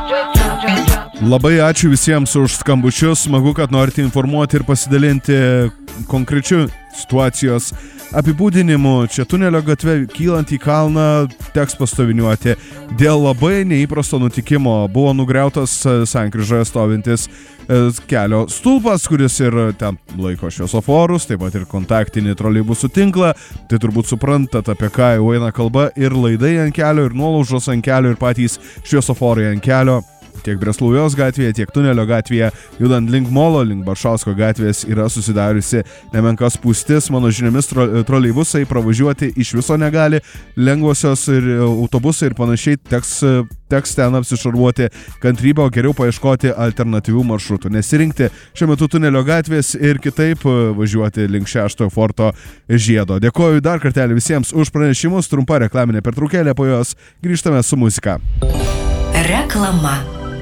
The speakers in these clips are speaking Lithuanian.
Labai ačiū visiems už skambučius, smagu, kad norite informuoti ir pasidalinti konkrečiu situacijos apibūdinimu. Čia tunelio gatve kylant į kalną teks pastoviniuoti. Dėl labai neįprasto nutikimo buvo nugriautas sankryžoje stovintis kelio stulpas, kuris ir ten laiko šviesoforus, taip pat ir kontaktinį troleibusų tinklą. Tai turbūt suprantat, apie ką jau eina kalba, ir laidai ant kelio, ir nuolaužos ant kelio, ir patys šviesoforai ant kelio. Tiek Breslaujos gatvėje, tiek Tunelio gatvėje, judant link Molo, link Baršausko gatvės, yra susidariusi nemenka spūstis. Mano žiniomis troleibusai pravažiuoti iš viso negali, lengvosios ir autobusai ir panašiai teks ten apsišarvuoti kantrybę, o geriau paieškoti alternatyvių maršrutų. Nesirinkti šiuo metu Tunelio gatvės ir kitaip važiuoti link 6 forto žiedo. Dėkoju dar kartelį visiems už pranešimus, trumpa reklaminė pertraukėlė, po jos grįžtame su muzika. Reklama.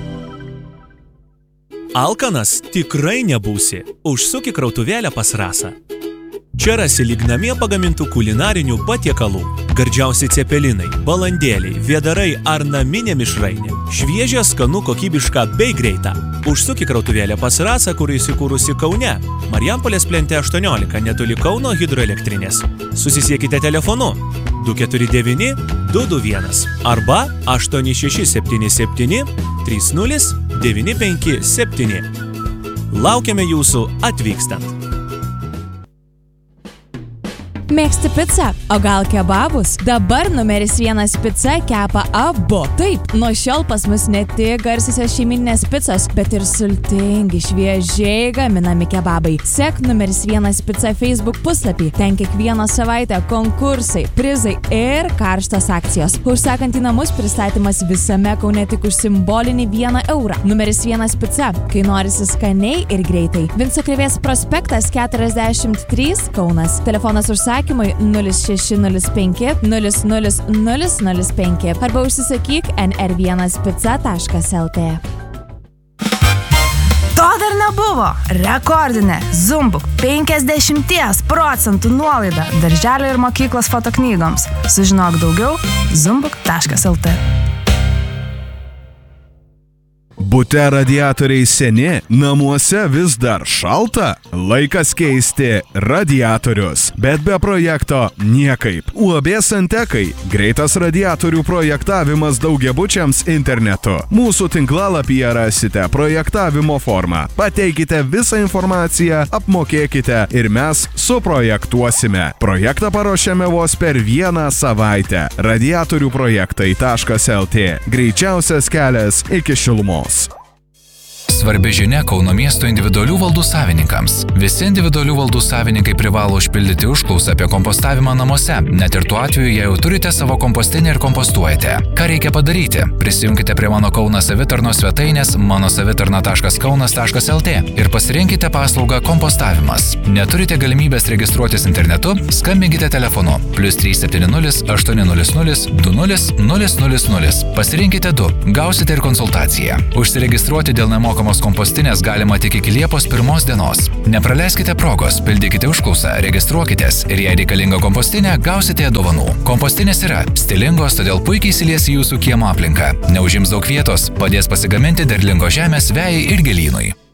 Alkanas tikrai nebūsi. Užsuk į krautuvėlę pas Rasą. Čia rasi lyg namie pagamintų kulinarinių patiekalų. Gardžiausi cepelinai, balandėliai, vėdarai ar naminė mišrainė. Šviežia, skanu, kokybiška bei greita. Užsuk į krautuvėlę pas Rasą, kur įsikūrusi Kaune. Marijampolės plente 18, netoli Kauno hidroelektrinės. Susisiekite telefonu 249 221 arba 8677 30 957. Laukiame jūsų atvykstant. Mėgsti pizzą? O gal kebabus? Dabar numeris 1 pica kepa abu. Taip, nuo šiol pas mus ne tik garsiosios šeimyninės picos, bet ir sultingi, šviežiai gaminami kebabai. Sek numeris 1 pica Facebook puslapį. Ten kiekvieną savaitę konkursai, prizai ir karštos akcijos. Užsakant į namus pristatymas visame Kaune tik už simbolinį 1 eurą. Numeris 1 pica, kai norisi skaniai ir greitai. Vinco Krėvės prospektas 43 Kaunas. Telefonas užsakymai 0605 00005 arba užsisakyk nr1pica.lt. To dar nebuvo. Rekordinė Zumbuk 50% nuolaida darželio ir mokyklos fotoknygoms. Sužinok daugiau zumbuk.lt. Bute radiatoriai seni, namuose vis dar šalta? Laikas keisti radiatorius. Bet be projekto niekaip. UAB Santekai. Greitas radiatorių projektavimas daugiabučiams internetu. Mūsų tinklalapyje rasite projektavimo formą. Pateikite visą informaciją, apmokėkite ir mes suprojektuosime. Projektą paruošėme vos per 1 savaitę. Radiatoriųprojektai.lt. Greičiausias kelias iki šilumos. Svarbi žinia Kauno miesto individualių valdų savininkams. Visi individualių valdų savininkai privalo užpildyti užklausą apie kompostavimą namuose, net ir tuo atveju, jei jau turite savo kompostinę ir kompostuojate. Ką reikia padaryti? Prisijunkite prie mano Kauno savitarnos svetainės manosavitarna.kaunas.lt ir pasirinkite paslaugą kompostavimas. Neturite galimybės registruotis internetu? Skambinkite telefonu +370 800 20 000. Pasirinkite 2, gausite ir konsultaciją. Užsiregistruoti dėl nemokamos kompostinės galima tik iki Liepos 1 dienos. Nepraleiskite progos, pildykite užklausą, registruokitės ir jei reikalinga kompostinė, gausite dovanų. Kompostinės yra stilingos, todėl puikiai įsilies į jūsų kiemo aplinką. Neužims daug vietos, padės pasigaminti derlingos žemės, vejai ir gėlynui.